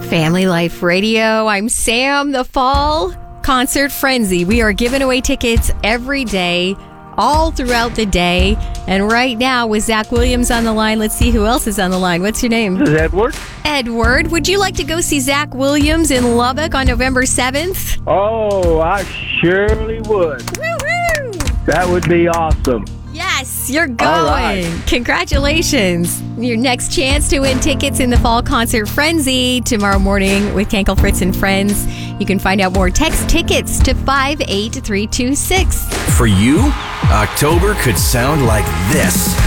Family Life Radio. I'm Sam. The Fall Concert Frenzy. We are giving away tickets every day, all throughout the day. And right now, with Zach Williams on the line, let's see who else is on the line. What's your name? This is Edward. Edward, would you like to go see Zach Williams in Lubbock on November 7th? Oh, I surely would. Woo-hoo! That would be awesome. Yes, you're going. All right. Congratulations. Your next chance to win tickets in the Fall Concert Frenzy tomorrow morning with Kenkel, Fritz, and Friends. You can find out more. Text tickets to 58326. For you, October could sound like this.